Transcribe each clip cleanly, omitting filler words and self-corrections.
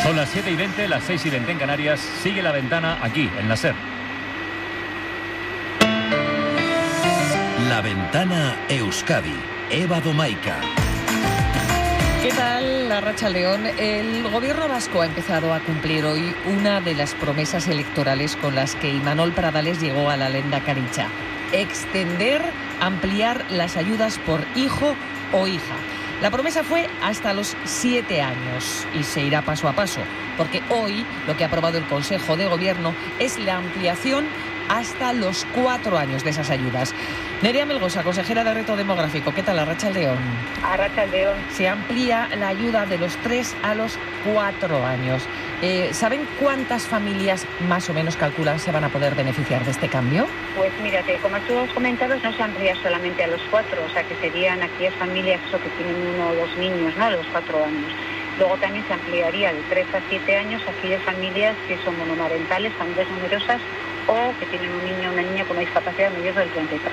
Son las 7:20, las 6:20 en Canarias. Sigue La Ventana aquí, en la SER. La Ventana Euskadi. Eva Domaica. ¿Qué tal, Arratsaldeon? El gobierno vasco ha empezado a cumplir hoy una de las promesas electorales con las que Imanol Pradales llegó a la Lehendakaritza: extender, ampliar las ayudas por hijo o hija. La promesa fue hasta los 7 años y se irá paso a paso, porque hoy lo que ha aprobado el Consejo de Gobierno es la ampliación hasta los 4 años de esas ayudas. Nerea Melgosa, consejera de Reto Demográfico. ¿Qué tal, Arratsaldeon? Arratsaldeon. Se amplía la ayuda de los 3 a los 4 años. ¿Saben cuántas familias más o menos calculan se van a poder beneficiar de este cambio? Pues mírate, como tú has comentado, no se amplía solamente a los 4, o sea que serían aquellas familias que tienen 1 o 2 niños, ¿no?, a los 4 años. Luego también se ampliaría de 3 a 7 años a aquellas familias que son monomarentales, familias numerosas, o que tienen un niño o una niña con una discapacidad mayor del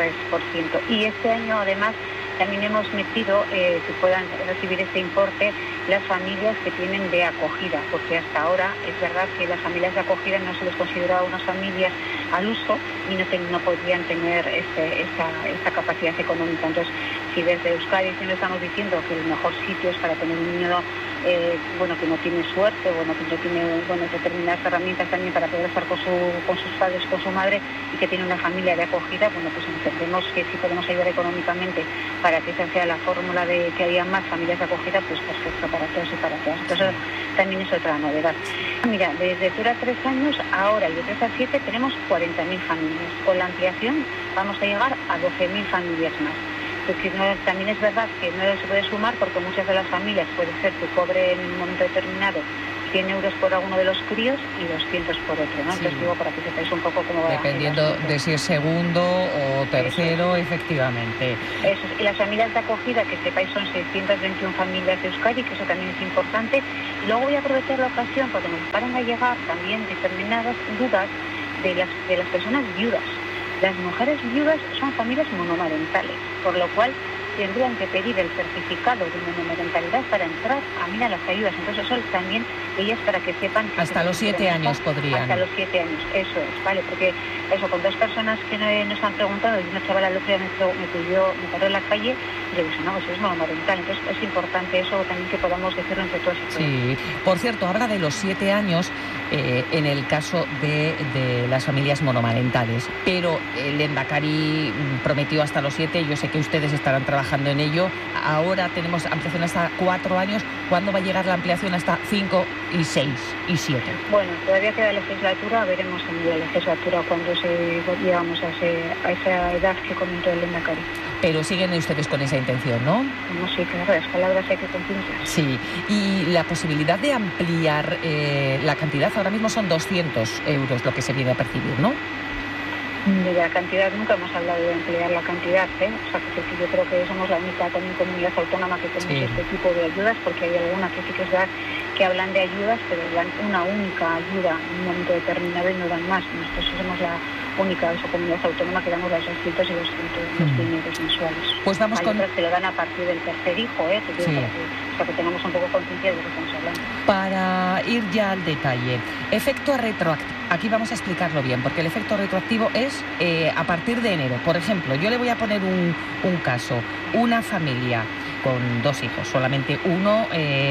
33%. Y este año, además, también hemos metido que puedan recibir este importe las familias que tienen de acogida, porque hasta ahora es verdad que las familias de acogida no se les consideraba unas familias al uso y no podían tener esta capacidad económica. Entonces, si desde Euskadi siempre estamos diciendo que el mejor sitio es para tener un niño que no tiene suerte, que no tiene determinadas herramientas también para poder estar con sus padres, con su madre, y que tiene una familia de acogida, pues entendemos que si podemos ayudar económicamente para que esa sea la fórmula de que haya más familias de acogida, pues perfecto para todos y para todas. Entonces también es otra novedad. Mira, desde 0 a 3 años ahora y de 3 a 7 tenemos 40.000 familias. Con la ampliación vamos a llegar a 12.000 familias más. Porque también es verdad que no se puede sumar, porque muchas de las familias puede ser que cobren en un momento determinado 100 euros por alguno de los críos y 200 por otro, ¿no? Sí. Entonces digo, para que sepáis un poco cómo va. Dependiendo de si es segundo o tercero, efectivamente. Eso es. Y las familias de acogida, que sepáis, son 621 familias de Euskadi, que eso también es importante. Y luego voy a aprovechar la ocasión porque nos van a llegar también determinadas dudas de las personas viudas. Las mujeres viudas son familias monomarentales, por lo cual tendrían que pedir el certificado de monomarentalidad para entrar a las ayudas. Entonces eso también ellas, para que sepan... Hasta los 7 años podrían. Hasta los 7 años, eso es, ¿vale? Porque eso, con 2 personas que nos han preguntado, y una chavala el otro día me paró en la calle y le dije, no, pues es monomarental. Entonces es importante eso también, que podamos decirlo entre todos y todas. Sí, por cierto, habla de los 7 años en el caso de las familias monomarentales, pero el Lehendakari prometió hasta los 7, yo sé que ustedes estarán trabajando en ello. Ahora tenemos ampliación hasta 4 años. ¿Cuándo va a llegar la ampliación hasta 5 y 6 y 7? Bueno, todavía queda legislatura, veremos en la legislatura cuando llegamos a esa edad que comentó el Lehendakari. Pero siguen ustedes con esa intención, ¿no? No, sí, claro, las palabras hay que cumplirlas. Sí, y la posibilidad de ampliar la cantidad, ahora mismo son 200 euros lo que se viene a percibir, ¿no? De la cantidad nunca hemos hablado de ampliar la cantidad, ¿eh? O sea, que yo creo que somos la única también comunidad autónoma que tenemos este tipo de ayudas, porque hay algunas que sí que es verdad que hablan de ayudas, pero dan una única ayuda en un momento determinado y no dan más. Nosotros somos la única comunidad autónoma que damos los 200 y los 100 euros mensuales. Pues vamos hay otras que lo dan a partir del tercer hijo, para que tengamos un poco conciencia de lo que estamos hablando. Para ir ya al detalle, efecto retroactivo. Aquí vamos a explicarlo bien, porque el efecto retroactivo es a partir de enero. Por ejemplo, yo le voy a poner un caso. Una familia con 2 hijos, solamente uno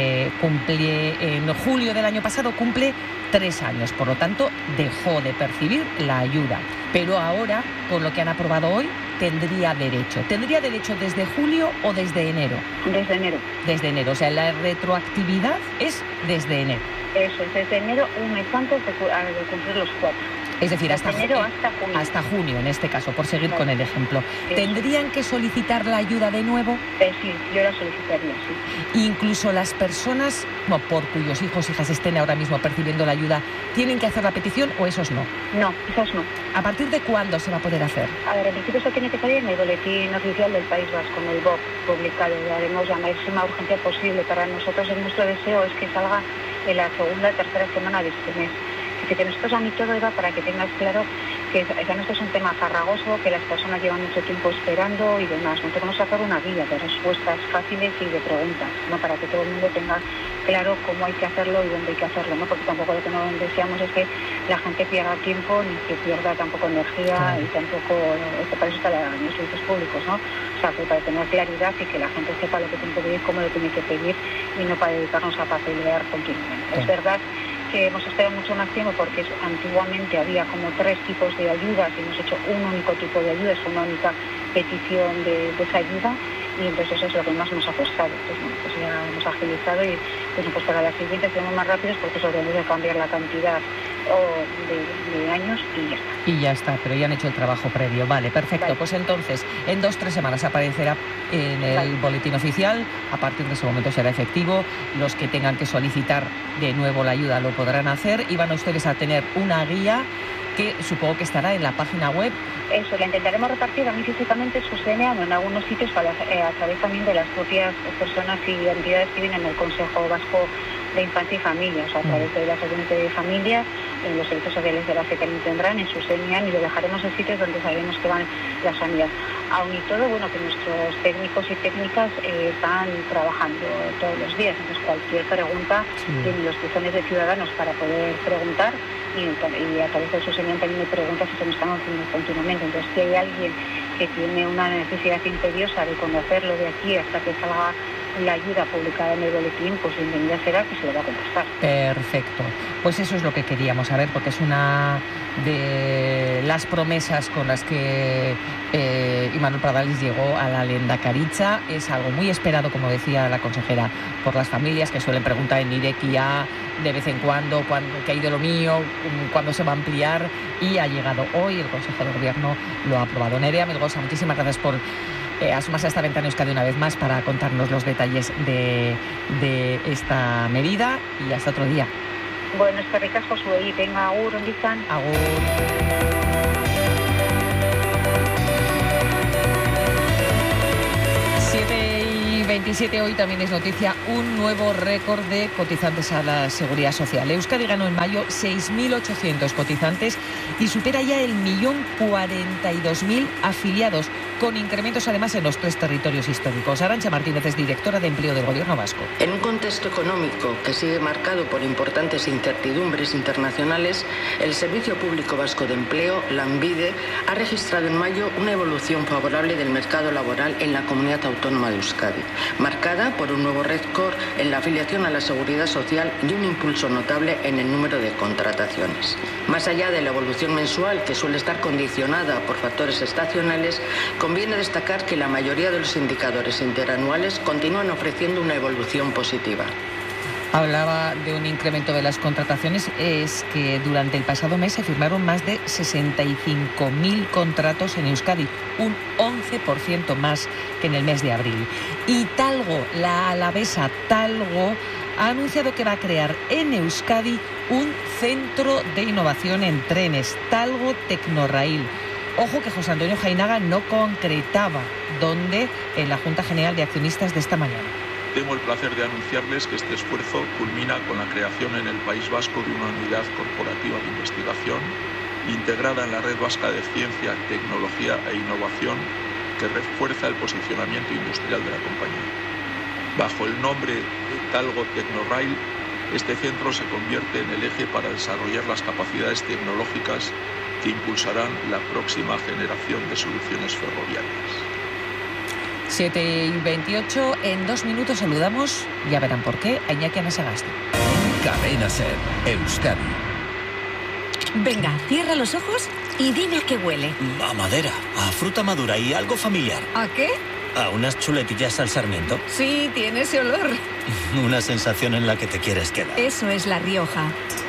cumple en julio del año pasado, cumple 3 años, por lo tanto dejó de percibir la ayuda, pero ahora, con lo que han aprobado hoy, tendría derecho desde julio o desde enero. Desde enero, o sea, la retroactividad es desde enero. Eso es, desde enero, un mes antes de cumplir los 4. Es decir, hasta junio. Hasta junio, en este caso, por seguir con el ejemplo. ¿Tendrían que solicitar la ayuda de nuevo? Sí, yo la solicitaría, sí. Incluso las personas por cuyos hijos o hijas estén ahora mismo percibiendo la ayuda, ¿tienen que hacer la petición o esos no? No, esos no. ¿A partir de cuándo se va a poder hacer? A ver, en principio eso tiene que salir en el boletín oficial del País Vasco, en el BOC, publicado. Haremos la máxima urgencia posible. Para nosotros nuestro deseo es que salga en la segunda o tercera semana de este mes. Que nosotros, a mí todo va para que tengas claro que no es un tema farragoso, que las personas llevan mucho tiempo esperando y demás. Nosotros vamos a sacar una guía de respuestas fáciles y de preguntas, ¿no? Para que todo el mundo tenga claro cómo hay que hacerlo y dónde hay que hacerlo, ¿no? Porque tampoco lo que no deseamos es que la gente pierda tiempo ni que pierda tampoco energía y tampoco, para eso están los servicios públicos, ¿no? O sea, que para tener claridad y que la gente sepa lo que tiene que pedir, cómo lo tiene que pedir y no para dedicarnos a papelear continuamente. Es verdad que hemos esperado mucho más tiempo porque antiguamente había como 3 tipos de ayudas y hemos hecho un único tipo de ayuda, es una única petición de esa ayuda, y entonces eso es lo que más nos ha costado. Entonces, bueno, pues ya hemos agilizado y pues para las siguientes tenemos más rápidos porque eso tenemos que cambiar la cantidad de años y ya está. Y ya está, pero ya han hecho el trabajo previo. Vale, perfecto. Vale. Pues entonces, en 2-3 semanas aparecerá en el boletín oficial. A partir de ese momento será efectivo. Los que tengan que solicitar de nuevo la ayuda lo podrán hacer y van ustedes a tener una guía que supongo que estará en la página web. Eso, la intentaremos repartir a mí físicamente en Susenia o en algunos sitios a través también de las propias personas y entidades que vienen del Consejo Vasco de Infancia y Familia, o sea, a través de la Secretaría de Familia, en los servicios sociales de la que también tendrán, en Susenia, y lo dejaremos en sitios donde sabemos que van las familias. Aún y todo, bueno, que nuestros técnicos y técnicas están trabajando todos los días, entonces cualquier pregunta tienen los buzones de ciudadanos para poder preguntar, y a través de Susenia también hay preguntas que se nos están haciendo continuamente. Entonces, si hay alguien que tiene una necesidad imperiosa de conocerlo de aquí hasta que salga la ayuda publicada en el boletín, pues bienvenida será, que se lo va a contestar. Perfecto. Pues eso es lo que queríamos saber, porque es una de las promesas con las que Imanol Pradales llegó a la Lehendakaritza. Es algo muy esperado, como decía la consejera, por las familias que suelen preguntar en Irekia de vez en cuando qué hay de lo mío, cuándo se va a ampliar, y ha llegado hoy. El Consejo de Gobierno lo ha aprobado. Nerea Melgosa, muchísimas gracias por asomarse a esta ventana Euskadi una vez más para contarnos los detalles de esta medida, y hasta otro día. Bueno, es que ricasco zuei, venga, agur, ¿dónde están? Agur. 7:27, hoy también es noticia un nuevo récord de cotizantes a la Seguridad Social. Euskadi ganó en mayo 6.800 cotizantes y supera ya el 1.042.000 afiliados, con incrementos además en los 3 territorios históricos. Arantxa Martínez es directora de Empleo del Gobierno Vasco. En un contexto económico que sigue marcado por importantes incertidumbres internacionales, el Servicio Público Vasco de Empleo, Lanbide, ha registrado en mayo una evolución favorable del mercado laboral en la comunidad autónoma de Euskadi, marcada por un nuevo récord en la afiliación a la Seguridad Social y un impulso notable en el número de contrataciones. Más allá de la evolución mensual, que suele estar condicionada por factores estacionales, conviene destacar que la mayoría de los indicadores interanuales continúan ofreciendo una evolución positiva. Hablaba de un incremento de las contrataciones. Es que durante el pasado mes se firmaron más de 65.000 contratos en Euskadi, un 11% más que en el mes de abril. Y Talgo, la alavesa Talgo, ha anunciado que va a crear en Euskadi un centro de innovación en trenes, Talgo Tecnorail. Ojo que José Antonio Jainaga no concretaba dónde en la Junta General de Accionistas de esta mañana. Tengo el placer de anunciarles que este esfuerzo culmina con la creación en el País Vasco de una unidad corporativa de investigación integrada en la Red Vasca de Ciencia, Tecnología e Innovación, que refuerza el posicionamiento industrial de la compañía. Bajo el nombre de Talgo Tecnorail, este centro se convierte en el eje para desarrollar las capacidades tecnológicas que impulsarán la próxima generación de soluciones ferroviarias. 7:28, en 2 minutos saludamos, ya verán por qué, a Iñaki Anasagasti. Cadena SER, Euskadi. Venga, cierra los ojos y dime a qué huele. A madera, a fruta madura y algo familiar. ¿A qué? A unas chuletillas al sarmiento. Sí, tiene ese olor. Una sensación en la que te quieres quedar. Eso es La Rioja.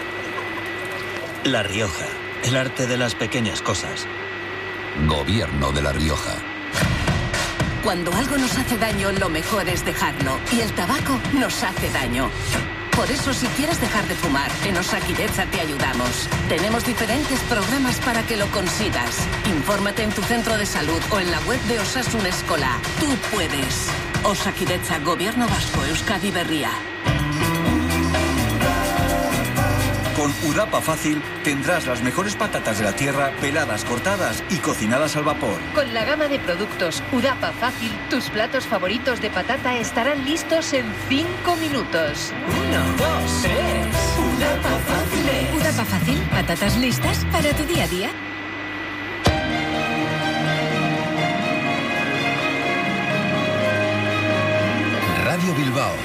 La Rioja, el arte de las pequeñas cosas. Gobierno de La Rioja. Cuando algo nos hace daño, lo mejor es dejarlo. Y el tabaco nos hace daño. Por eso, si quieres dejar de fumar, en Osakidetza te ayudamos. Tenemos diferentes programas para que lo consigas. Infórmate en tu centro de salud o en la web de Osasun Eskola. Tú puedes. Osakidetza, Gobierno Vasco, Euskadi Berria. Con Udapa Fácil tendrás las mejores patatas de la tierra peladas, cortadas y cocinadas al vapor. Con la gama de productos Udapa Fácil, tus platos favoritos de patata estarán listos en 5 minutos. 1, 2, 3. Udapa Fácil. Udapa Fácil, patatas listas para tu día a día. Radio Bilbao.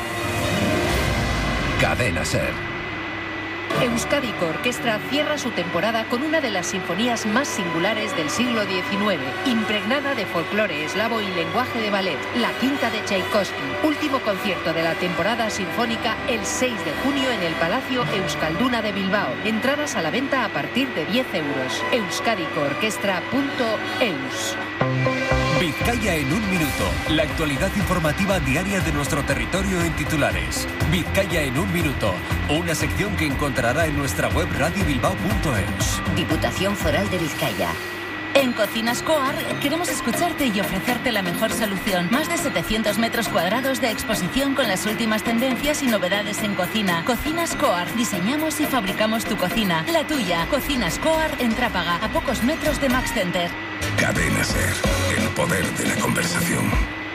Cadena SER. Euskadiko Orquestra cierra su temporada con una de las sinfonías más singulares del siglo XIX, impregnada de folclore eslavo y lenguaje de ballet, la Quinta de Tchaikovsky. Último concierto de la temporada sinfónica el 6 de junio en el Palacio Euskalduna de Bilbao. Entradas a la venta a partir de 10 euros. euskadikoorkestra.eus. Vizcaya en un minuto. La actualidad informativa diaria de nuestro territorio en titulares. Vizcaya en un minuto. Una sección que encontrará en nuestra web radiobilbao.eus. Diputación Foral de Vizcaya. En Cocinas Coar queremos escucharte y ofrecerte la mejor solución. Más de 700 metros cuadrados de exposición con las últimas tendencias y novedades en cocina. Cocinas Coar. Diseñamos y fabricamos tu cocina. La tuya. Cocinas Coar en Trápaga, a pocos metros de Max Center. Cadena SER. El poder de la conversación.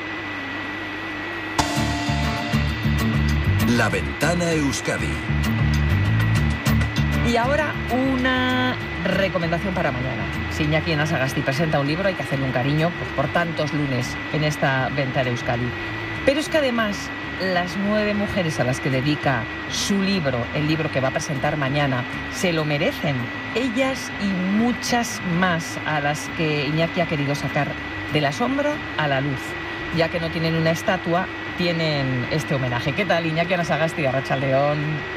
La Ventana Euskadi. Y ahora una recomendación para mañana. Si Iñaki Anasagasti presenta un libro, hay que hacerle un cariño pues, por tantos lunes en esta Ventana Euskadi. Pero es que además las 9 mujeres a las que dedica su libro, el libro que va a presentar mañana, se lo merecen. Ellas y muchas más a las que Iñaki ha querido sacar de la sombra a la luz. Ya que no tienen una estatua, tienen este homenaje. ¿Qué tal, Iñaki Anasagasti, Arratsaldeon?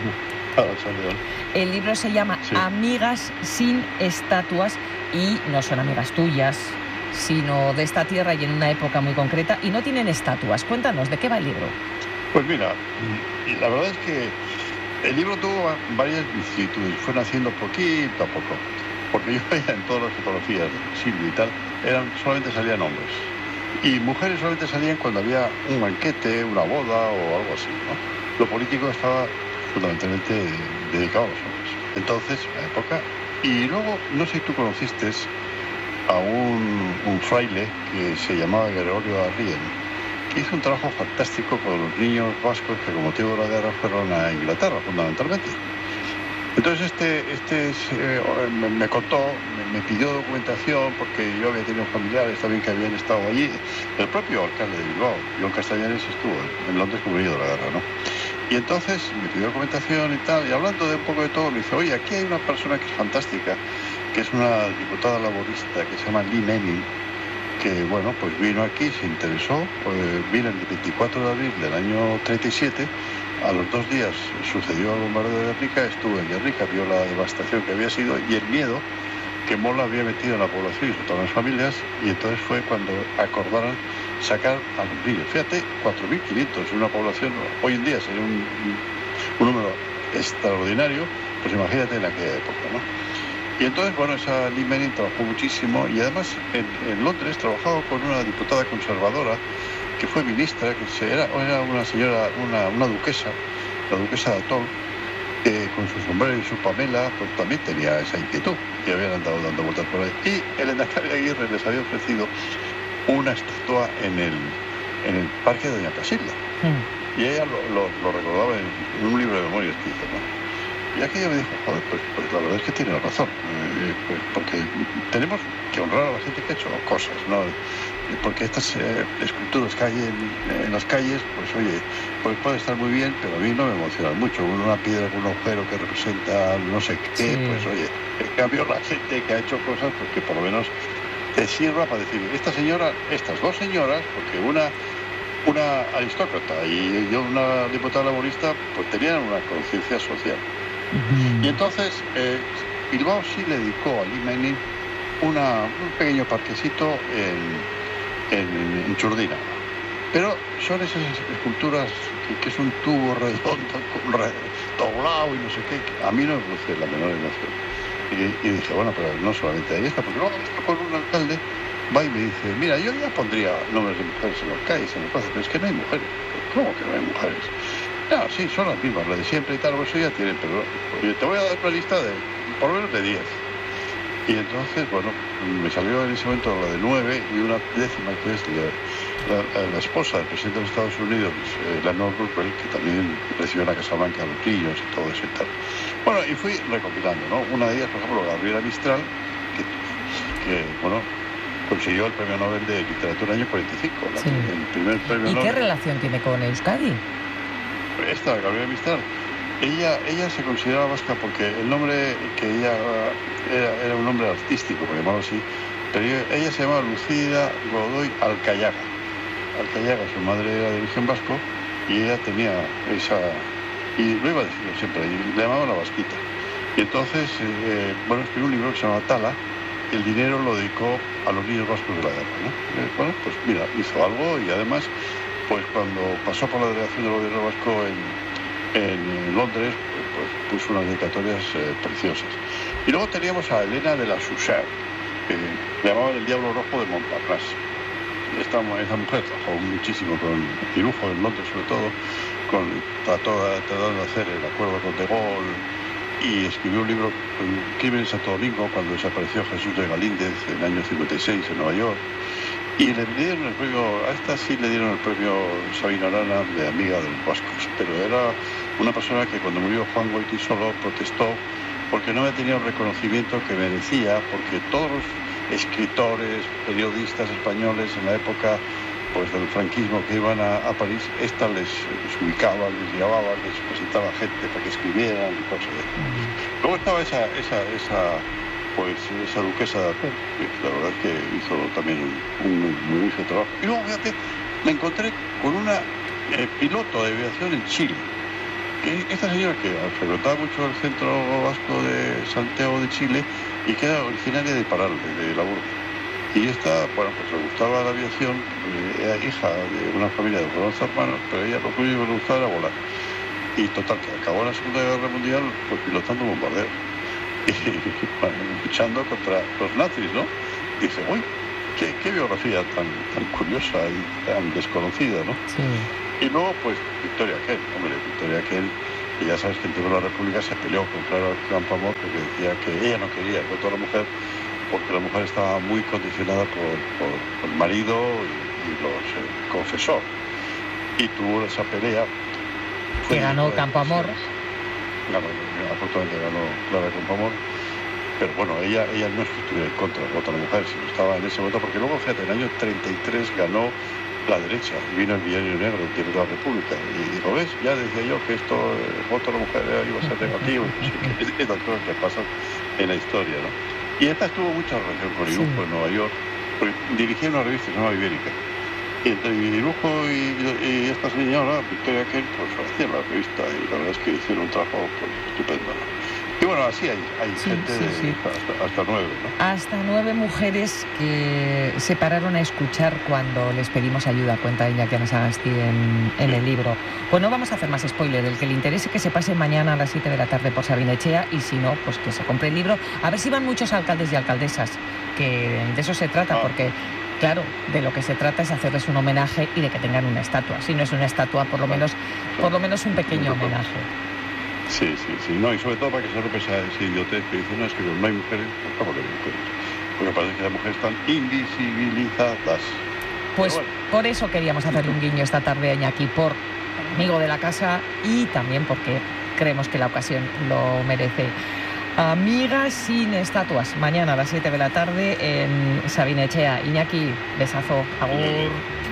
El libro se llama Amigas sin estatuas y no son amigas tuyas, sino de esta tierra y en una época muy concreta, y no tienen estatuas. Cuéntanos, ¿de qué va el libro? Pues mira, la verdad es que el libro tuvo varias vicisitudes, fue naciendo poquito a poco, porque yo veía en todas las fotografías, Silvia y tal, solamente salían hombres, y mujeres solamente salían cuando había un banquete, una boda o algo así, ¿no? Lo político estaba fundamentalmente dedicado a los hombres. Entonces, la época. Y luego, no sé si tú conociste a un fraile que se llamaba Gregorio Arrien, que hizo un trabajo fantástico con los niños vascos que con motivo de la guerra fueron a Inglaterra, fundamentalmente. Entonces me contó, me pidió documentación porque yo había tenido familiares también que habían estado allí. El propio alcalde de Bilbao, John Castañares, estuvo en Londres como herido de la guerra, ¿no? Y entonces me pidió documentación y tal, y hablando de un poco de todo, me dice, oye, aquí hay una persona que es fantástica, que es una diputada laborista que se llama Lee Menning, que, bueno, pues vino aquí, se interesó, vino el 24 de abril del año 37, a los 2 días sucedió el bombardeo de Guernica, estuvo en Guernica, vio la devastación que había sido y el miedo que Mola había metido en la población y sobre todo en las familias, y entonces fue cuando acordaron sacar a los niños. Fíjate, 4.500 en una población, hoy en día sería un número extraordinario, pues imagínate en aquella época, ¿no? Y entonces, bueno, esa Lee Menning trabajó muchísimo y además en Londres trabajaba con una diputada conservadora que fue ministra, que era una señora, una duquesa, la duquesa de Atholl, que con su sombrero y su pamela pues también tenía esa inquietud y habían andado dando vueltas por ahí. Y el Endacari Aguirre les había ofrecido una estatua en el parque de Doña Casilda. Y ella lo recordaba en un libro de memorias que hizo, ¿no? Y aquello me dijo, joder, pues la verdad es que tiene razón, pues porque tenemos que honrar a la gente que ha hecho cosas, ¿no? Porque estas esculturas que hay en las calles, pues oye, pues puede estar muy bien, pero a mí no me emociona mucho. Una piedra con un agujero que representa no sé qué, pues oye, en cambio la gente que ha hecho cosas, pues que por lo menos te sirva para decir, estas 2 señoras, porque una aristócrata y yo una diputada laborista, pues tenían una conciencia social. Y entonces Bilbao sí le dedicó a Lee Menning un pequeño parquecito en Churdina, pero son esas esculturas que es un tubo redondo doblado y no sé qué, que a mí no me produce la menor emoción. Y dije, bueno, pero no solamente ahí está, porque luego con un alcalde va y me dice, mira, yo ya pondría nombres de mujeres en las calles, en las plazas, pero es que no hay mujeres. ¿Cómo que no hay mujeres? No, sí, son las mismas, las de siempre y tal, eso ya tienen, pero oye, te voy a dar una lista de, por lo menos de 10. Y entonces, bueno, me salió en ese momento la de 9 y una 10ª, que es la esposa del presidente de los Estados Unidos, Eleanor Roosevelt, que también recibió en la Casa Blanca a los niños y todo eso y tal. Bueno, y fui recopilando, ¿no? Una de ellas, por ejemplo, Gabriela Mistral, que bueno, consiguió el premio Nobel de Literatura en el año 45, sí. El primer premio Nobel. ¿Y qué relación tiene con Euskadi? Esta, Gabriela Mistral, ella se consideraba vasca porque el nombre que ella era un nombre artístico, por llamarlo así, pero ella se llamaba Lucía Godoy Alcayaga. Alcayaga, su madre era de origen vasco y ella tenía esa, y lo iba a decir siempre, le llamaban la vasquita. Y entonces, bueno, escribió un libro que se llama Tala, y el dinero lo dedicó a los niños vascos de la guerra, ¿no? Bueno, pues mira, hizo algo y además, pues cuando pasó por la delegación del gobierno vasco en Londres, pues puso unas dedicatorias preciosas. Y luego teníamos a Elena de la Suchard, que le llamaban el Diablo Rojo de Montparnasse. Esa mujer trabajó muchísimo con dibujo en Londres, sobre todo, tratando de hacer el acuerdo con De Gaulle, y escribió un libro, Crimen en Santo Domingo, cuando desapareció Jesús de Galíndez en el año 56 en Nueva York. Y le dieron el premio, a esta sí le dieron el premio Sabina Arana de Amiga de los Vascos, pero era una persona que cuando murió Juan Goytisolo protestó porque no había tenido el reconocimiento que merecía, porque todos los escritores, periodistas españoles en la época pues del franquismo que iban a París, esta les ubicaba, les llevaba, les presentaba gente para que escribieran y cosas de eso. Luego estaba esa duquesa de Arpón, que la verdad es que hizo también un muy buen trabajo. Y luego, fíjate, me encontré con una piloto de aviación en Chile. Esta señora que frecuentaba mucho el centro vasco de Santiago de Chile y que era originaria de Parral, de La Burga. Y esta, bueno, pues le gustaba la aviación, era hija de una familia de 11 hermanos, pero ella lo único que le gustaba era volar. Y total, que acabó la Segunda Guerra Mundial pues pilotando bombarderos. Y bueno, luchando contra los nazis, ¿no? Y dice, uy, qué biografía tan curiosa y tan desconocida, ¿no? Sí. Y luego, pues, Victoria Kent, que ya sabes que en tiempo de la República se peleó con Clara Campoamor porque decía que ella no quería el voto a la mujer porque la mujer estaba muy condicionada por el marido y los confesor. Y tuvo esa pelea. Que ganó Campoamor. Afortunadamente ganó Clara Campoamor. Pero bueno, ella no es que estuviera en contra del voto a la mujer, sino estaba en ese voto, porque luego, fíjate, en el año 33 ganó la derecha, y vino el Diario Negro, el Diario de la República, y dijo, ¿ves? Ya decía yo que esto, el voto a la mujer iba a ser negativo, es las cosas que pasan en la historia, ¿no? Y esta tuvo mucha relación con Irujo en Nueva York, porque dirigía una revista que se llama Ibérica. Y entre Irujo y esta señora, Victoria Kent, pues hacían la revista, y la verdad es que hicieron un trabajo pues, estupendo, ¿no? Y bueno, así hay gente hasta 9, ¿no? Hasta 9 mujeres que se pararon a escuchar cuando les pedimos ayuda, cuenta Iñaki Anasagasti en el libro. Pues no vamos a hacer más spoiler, el que le interese que se pase mañana a las 7 de la tarde por Sabinechea, y si no, pues que se compre el libro. A ver si van muchos alcaldes y alcaldesas, que de eso se trata, porque claro, de lo que se trata es hacerles un homenaje y de que tengan una estatua. Si no es una estatua, por lo menos un pequeño homenaje. Sí, no, y sobre todo para que se rompa esa idiotez que dicen, no, es que no hay mujeres, ¿cómo que no hay mujeres? Porque parece que las mujeres están invisibilizadas. Pues bueno, por eso queríamos hacerle un guiño esta tarde a Iñaki, por amigo de la casa y también porque creemos que la ocasión lo merece. Amigas sin estatuas, mañana a las 7 de la tarde en Sabinechea. Iñaki, besazo, agur.